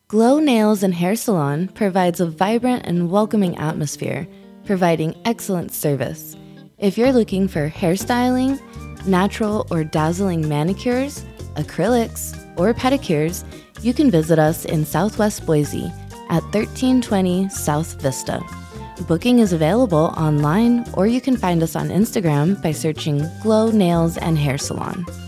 Glow Nails and Hair Salon provides a vibrant and welcoming atmosphere, providing excellent service. If you're looking for hairstyling, natural or dazzling manicures, acrylics, or pedicures, you can visit us in Southwest Boise at 1320 South Vista. Booking is available online, or you can find us on Instagram by searching Glow Nails and Hair Salon.